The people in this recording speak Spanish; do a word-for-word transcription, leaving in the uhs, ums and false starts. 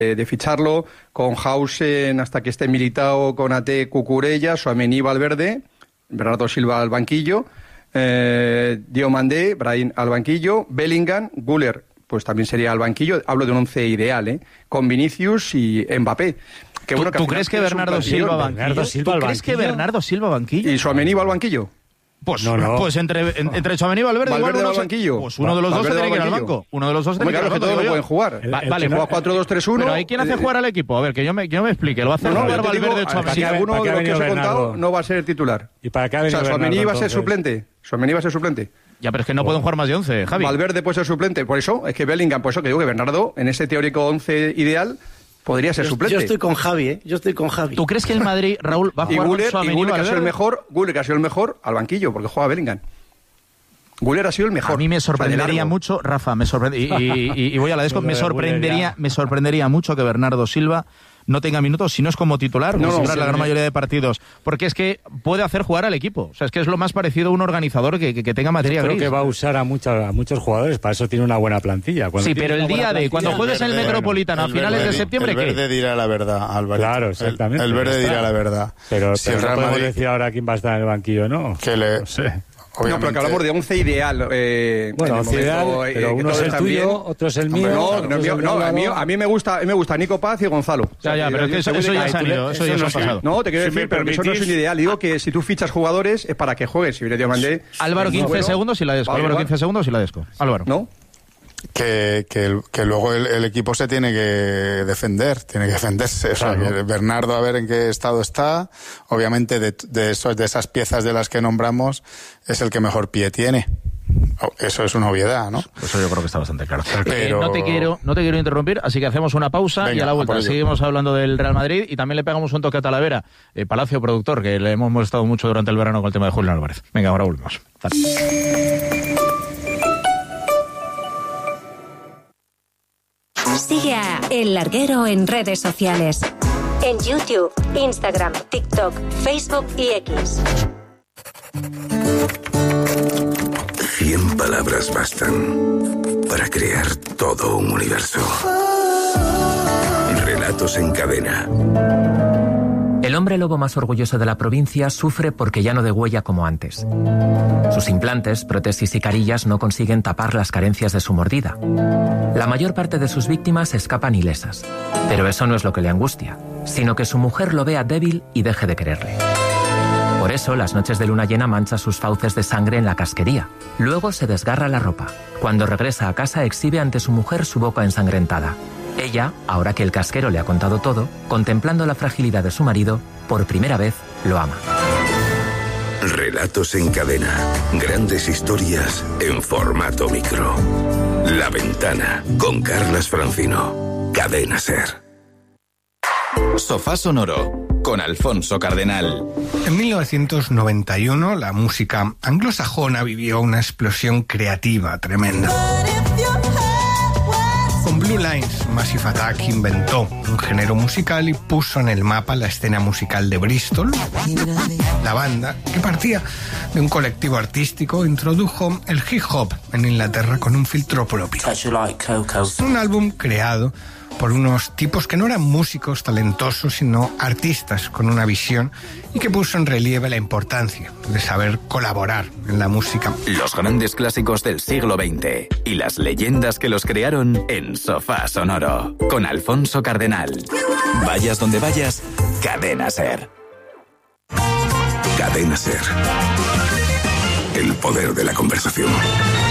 de ficharlo, con Hausen hasta que esté Militao, Konaté, Cucurella, Tchouaméni, Valverde, Bernardo Silva al banquillo, eh, Diomandé, Brahim al banquillo, Bellingham, Güler, pues también sería al banquillo. Hablo de un once ideal, ¿eh? Con Vinicius y Mbappé. Que ¿Tú, bueno, que ¿tú crees que Bernardo Silva banquillo? Bernardo Silva ¿Tú al crees que banquillo? Bernardo Silva banquillo? ¿Y Tchouaméni va al banquillo? Pues, no, no. pues entre, en, entre Tchouaméni y Valverde, Valverde igual uno al se- banquillo. Pues uno de los dos se Valverde tiene que ir al al banquillo. banco. Uno de los dos se Hombre, tiene que ir claro, al que todos banco. no digo pueden yo. jugar. El- Va- el vale, que no- juega cuatro dos tres uno. Pero hay quien hace jugar al equipo. A ver, que yo me, que yo me explique. ¿Lo va a hacer No, no, jugar yo te digo, Valverde o si Tchouaméni? ¿para qué- alguno para qué de ha los que venido os he Bernardo? contado no va a ser titular. ¿Y para qué ha O venido sea, Tchouaméni Bernardo, va a ser entonces? suplente. Tchouaméni va a ser suplente. Ya, pero es que no pueden jugar más de once, Javi. Valverde puede ser suplente. Por eso, es que Bellingham, por eso que digo que Bernardo, en ese teórico once ideal, podría ser Yo, suplente. yo estoy con Javi, ¿eh? Yo estoy con Javi. ¿Tú crees que el Madrid, Raúl, va a Y jugar con Güler, y Tchouaméni y Güler que ha sido el Valverde? mejor, Güler que ha sido el mejor al banquillo, porque juega Bellingham. Güler ha sido el mejor. A mí me O sea, de sorprendería largo. mucho, Rafa, me sorprende, y, y- y- y voy a la desco, Lo me de Güler sorprendería, ya. me sorprendería mucho que Bernardo Silva no tenga minutos, si no es como titular, No, como no, titular sí, la gran sí. mayoría de partidos, porque es que puede hacer jugar al equipo. O sea, es que es lo más parecido a un organizador que, que, que tenga materia Creo gris. que va a usar a muchos, a muchos jugadores, para eso tiene una buena plantilla. Cuando Sí, tienes pero el una buena día de plantilla- cuando juegues en el Verde, Metropolitano a el finales verde de di- septiembre, el ¿qué? verde dirá la verdad, Álvaro. Claro, El- exactamente. El, verde ya está. dirá la verdad. Pero, si pero el no Real podemos Madrid decir ahora quién va a estar en el banquillo, ¿no? que le No sé. No, pero que hablamos de once ideal. Eh, Bueno, en el once ideal, momento, eh, pero que uno todos es el están tuyo, bien. otro es el Hombre, mío, No, otro no, es mío, el no, de a mí, Álvaro. a mí me gusta, a mí me gusta Nico Paz y Gonzalo. O sea, Ya, ya, que- pero es que que eso, se eso puede ya caer. se han ido, eso ya se ha pasado. No, te quiero Si decir, me pero que eso no es un permitís. ideal. Digo que si tú fichas jugadores es para que juegues. Si viene Diomandé... Álvaro, es muy quince bueno, segundos y la desco. va a Álvaro, jugar. quince segundos y la desco. Álvaro. ¿No? que, que, el- que luego el, el equipo se tiene que defender, tiene que defenderse. O sea, Claro. que Bernardo a ver en qué estado está. Obviamente de, de, esos, de esas piezas de las que nombramos es el que mejor pie tiene. Oh, eso es una obviedad, ¿no? Eso yo creo que está bastante claro. Pero- Eh, no te quiero, no te quiero interrumpir, así que hacemos una pausa Venga, y a la a vuelta por ello. seguimos hablando del Real Madrid y también le pegamos un toque a Talavera, eh, Palacio Productor, que le hemos molestado mucho durante el verano con el tema de Julián Álvarez. Venga, ahora volvemos. Dale. Sigue a El Larguero en redes sociales. En YouTube, Instagram, TikTok, Facebook y X. Cien palabras bastan para crear todo un universo. Relatos en cadena. El hombre lobo más orgulloso de la provincia sufre porque ya no degüella como antes. Sus implantes, prótesis y carillas no consiguen tapar las carencias de su mordida. La mayor parte de sus víctimas escapan ilesas. Pero eso no es lo que le angustia, sino que su mujer lo vea débil y deje de quererle. Por eso, las noches de luna llena mancha sus fauces de sangre en la casquería. Luego se desgarra la ropa. Cuando regresa a casa exhibe ante su mujer su boca ensangrentada. Ella, ahora que el casquero le ha contado todo, contemplando la fragilidad de su marido, por primera vez lo ama. Relatos en cadena. Grandes historias en formato micro. La Ventana con Carlas Francino. Cadena Ser. Sofá Sonoro con Alfonso Cardenal. En mil novecientos noventa y uno la música anglosajona vivió una explosión creativa tremenda. Con Blue Lines, Massive Attack inventó un género musical y puso en el mapa la escena musical de Bristol. La banda, que partía de un colectivo artístico, introdujo el hip hop en Inglaterra con un filtro propio. Un álbum creado por unos tipos que no eran músicos talentosos, sino artistas con una visión y que puso en relieve la importancia de saber colaborar en la música. Los grandes clásicos del siglo veinte y las leyendas que los crearon en Sofá Sonoro con Alfonso Cardenal. Vayas donde vayas, Cadena Ser. Cadena Ser. El poder de la conversación.